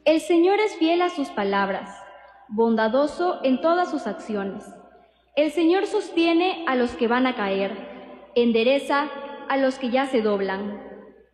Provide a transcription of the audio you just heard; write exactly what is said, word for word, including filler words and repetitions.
El Señor es fiel a sus palabras, bondadoso en todas sus acciones. El Señor sostiene a los que van a caer, endereza a los que ya se doblan.